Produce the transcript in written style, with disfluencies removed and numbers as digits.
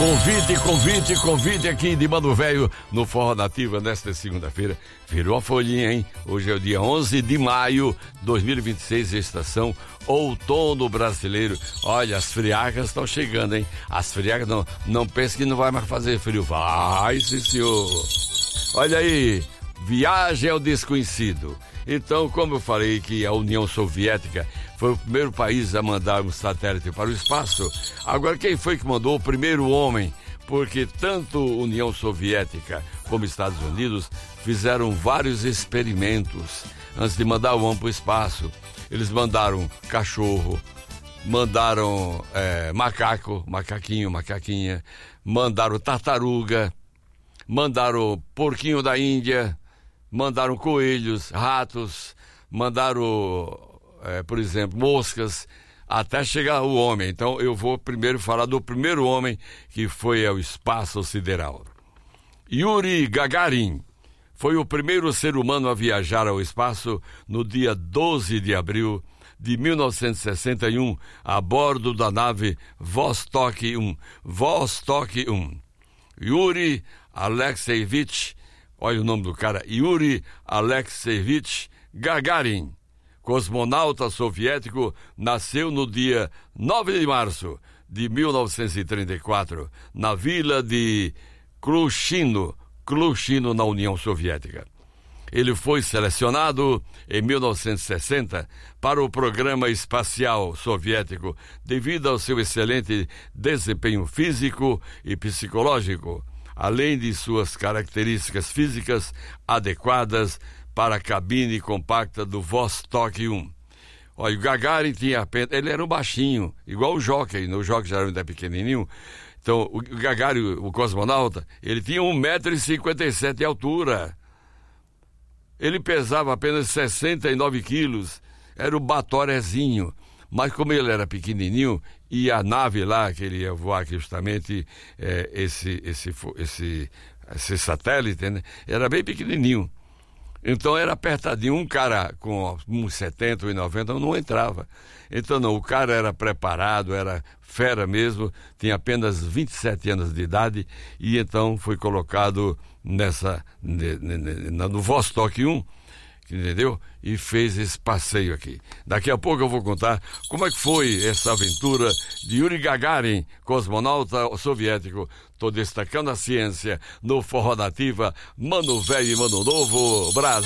Convite aqui de Mano Velho no Forró Nativa nesta segunda-feira. Virou a folhinha, hein? Hoje é o dia 11 de maio de 2026, estação outono brasileiro. Olha, as friagas estão chegando, hein? As friagas não pense que não vai mais fazer frio. Vai, sim, senhor. Olha aí, viagem ao desconhecido. Então, como eu falei que a União Soviética foi o primeiro país a mandar um satélite para o espaço, agora quem foi que mandou o primeiro homem? Porque tanto União Soviética como Estados Unidos fizeram vários experimentos antes de mandar o homem para o espaço. Eles mandaram cachorro, mandaram macaquinho, macaquinha, mandaram tartaruga, mandaram porquinho da Índia, mandaram coelhos, ratos, mandaram, por exemplo, moscas, até chegar o homem. Então eu vou primeiro falar do primeiro homem que foi ao espaço sideral. Yuri Gagarin foi o primeiro ser humano a viajar ao espaço no dia 12 de abril de 1961, a bordo da nave Vostok 1. Vostok 1. Yuri Alexeyevich, olha o nome do cara, Yuri Alexeyevich Gagarin, cosmonauta soviético, nasceu no dia 9 de março de 1934, na vila de Klushino, na União Soviética. Ele foi selecionado em 1960 para o programa espacial soviético devido ao seu excelente desempenho físico e psicológico, além de suas características físicas adequadas para a cabine compacta do Vostok 1. Olha, o Gagarin tinha apenas... Ele era um baixinho, igual o Jockey. O Jockey já era pequenininho. Então, o Gagarin, o cosmonauta, ele tinha 1,57 m de altura. Ele pesava apenas 69 quilos. Era o batorezinho. Mas como ele era pequenininho, e a nave lá, que ele ia voar justamente, esse satélite, né, era bem pequenininho. Então era apertadinho. Um cara com uns 70 e 90 não entrava. Então não, o cara era preparado, era fera mesmo, tinha apenas 27 anos de idade, e então foi colocado no Vostok 1, entendeu? E fez esse passeio aqui. Daqui a pouco eu vou contar como é que foi essa aventura de Yuri Gagarin, cosmonauta soviético. Estou destacando a ciência no Forró Nativa, Mano Velho e Mano Novo, Brasil.